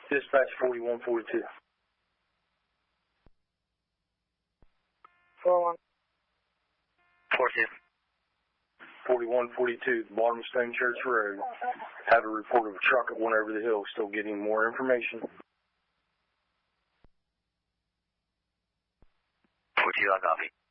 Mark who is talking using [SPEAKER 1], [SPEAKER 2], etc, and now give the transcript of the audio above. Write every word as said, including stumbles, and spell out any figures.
[SPEAKER 1] Dispatch forty-one forty-two.
[SPEAKER 2] four one.
[SPEAKER 3] four two.
[SPEAKER 1] forty-one forty-two, bottom of Stone Church Road. Have a report of a truck that went over the hill. Still getting more information.
[SPEAKER 3] four two, I copy.